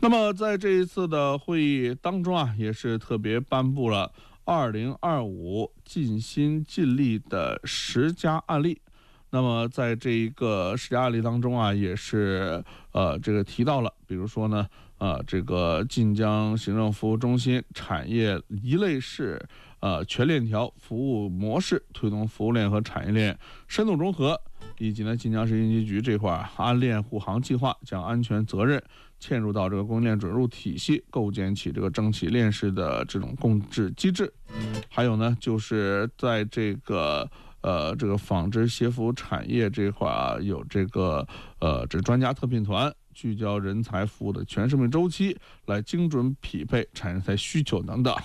那么在这一次的会议当中啊，也是特别颁布了2025尽心尽力的10佳案例。那么在这一个10佳案例当中啊，也是这个提到了，比如说呢，这个晋江行政服务中心产业一类式全链条服务模式，推动服务链和产业链深度融合，以及呢晋江市应急局这块安链护航计划，将安全责任嵌入到这个供应链准入体系，构建起这个政企链式的这种共治机制。还有呢，就是在这个纺织鞋服产业这块啊，有这个这专家特聘团，聚焦人才服务的全生命周期，来精准匹配产业人才需求等等。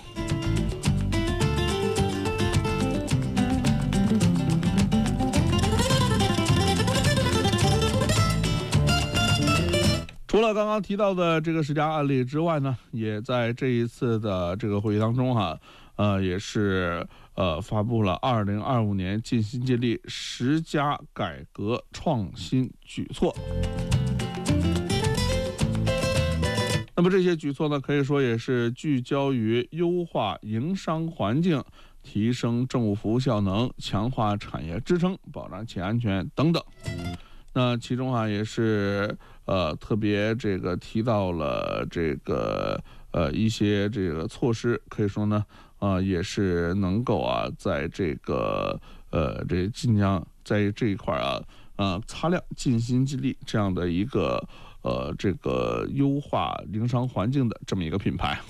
除了刚刚提到的这个10佳案例之外呢，也在这一次的这个会议当中也是发布了2025年尽心尽力10佳改革创新举措。那么这些举措呢，可以说也是聚焦于优化营商环境、提升政务服务效能、强化产业支撑、保障企业安全等等。那其中也是特别这个提到了这个一些这个措施，可以说呢也是能够在这个这晋江在这一块擦亮尽心尽力这样的一个这个优化营商环境的这么一个品牌。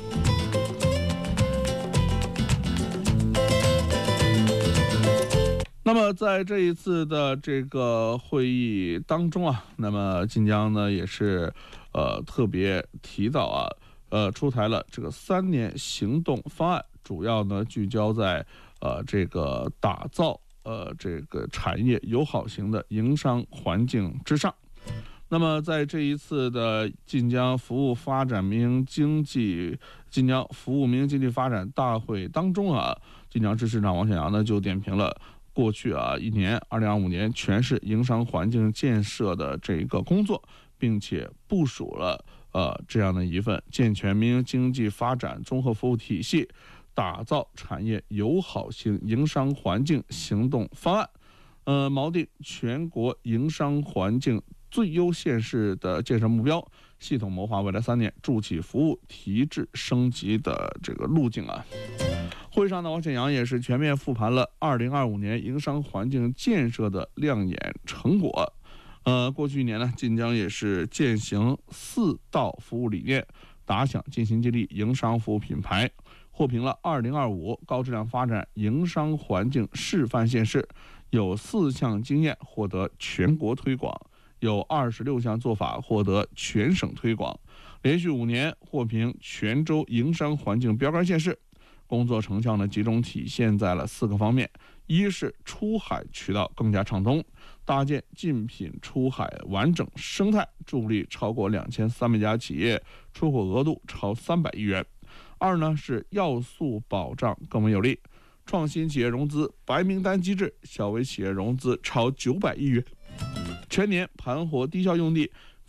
那么在这一次的这个会议当中那么晋江呢也是特别提到出台了这个3年行动方案，主要呢聚焦在这个打造这个产业友好型的营商环境之上。那么在这一次的晋江服务发展民营经济晋江服务民营经济发展大会当中晋江市市长王显阳呢就点评了过去一年2025年全市营商环境建设的这个工作，并且部署了这样的一份健全民营经济发展综合服务体系，打造产业友好型营商环境行动方案，锚定全国营商环境最优县市的建设目标，系统谋划未来3年助企服务提质升级的这个路径会上呢，王显阳也是全面复盘了2025年营商环境建设的亮眼成果。过去1年呢，晋江也是践行4道服务理念，打响尽心尽力营商服务品牌，获评了2025高质量发展营商环境示范县市，有4项经验获得全国推广，有26项做法获得全省推广，连续5年获评全州营商环境标杆县市。工作成效呢，集中体现在了4个方面：一是出海渠道更加畅通，搭建竞品出海完整生态，助力超过2300家企业出口额度超300亿元；二呢是要素保障更为有力，创新企业融资白名单机制，小微企业融资超900亿元，全年盘活低效用地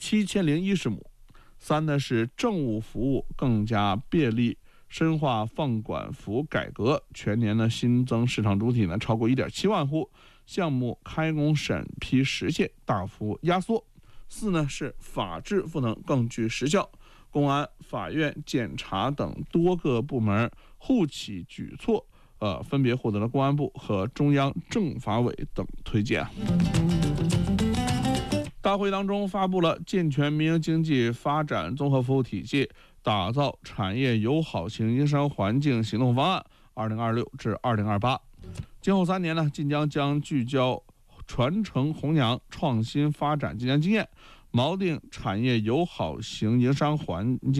7010亩；三呢是政务服务更加便利，深化放管服改革，全年呢新增市场主体呢超过1.7万户，项目开工审批时限大幅压缩。4呢是法治赋能更具实效，公安、法院、检察等多个部门互起举措，分别获得了公安部和中央政法委等推荐。大会当中发布了健全民营经济发展综合服务体系，打造产业友好型营商环境行动方案2026至2028。今后3年呢，晋江将聚焦传承弘扬创新发展晋江经验，锚定产业友好型营商环境